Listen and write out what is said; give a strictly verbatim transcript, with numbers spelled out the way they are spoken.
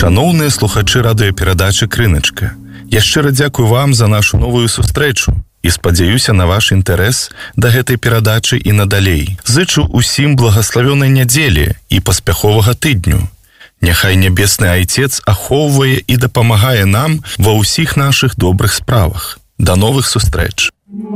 Шаноўныя слухачы радыёперадачы «Крыначка», я шчыра дзякую вам за нашу новую сустрэчу і спадзяюся на ваш інтарэс да гэтай перадачы і надалей. Зычу усім благаславёнай нядзелі і паспяховага тыдню. Няхай нябесны Айцец ахоўвае і дапамагае нам ва ўсіх нашых добрых справах. Да новых сустрэч!